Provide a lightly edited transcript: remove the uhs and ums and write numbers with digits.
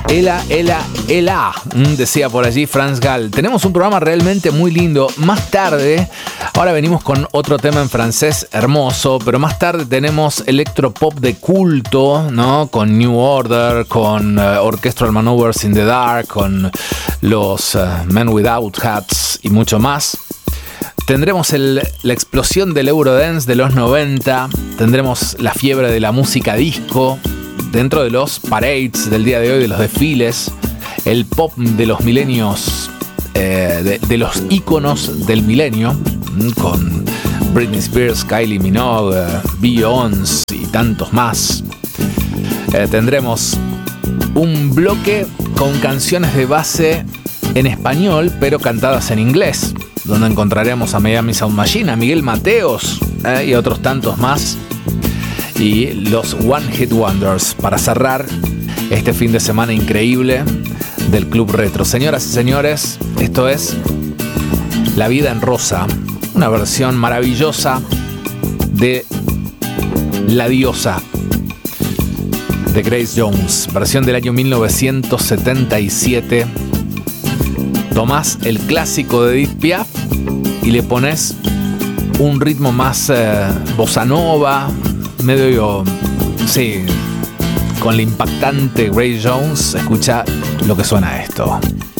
Ela, decía por allí Franz Gall. Tenemos un programa realmente muy lindo. Más tarde, ahora venimos con otro tema en francés hermoso, pero más tarde tenemos electropop de culto, ¿no? Con New Order, con Orchestral Maneuvers in the Dark, con los Men Without Hats y mucho más. Tendremos la explosión del Eurodance de los 90, tendremos la fiebre de la música disco dentro de los parades del día de hoy, de los desfiles, el pop de los milenios, de los íconos del milenio, con Britney Spears, Kylie Minogue, Beyoncé y tantos más. Tendremos un bloque con canciones de base en español, pero cantadas en inglés, donde encontraremos a Miami Sound Machine, a Miguel Mateos y otros tantos más. Y los One Hit Wonders para cerrar este fin de semana increíble del Club Retro. Señoras y señores, esto es La Vida en Rosa, una versión maravillosa de La Diosa de Grace Jones, versión del año 1977. Tomás el clásico de Edith Piaf y le pones un ritmo más bossa nova, medio, sí, con la impactante Grace Jones. Escucha lo que suena esto.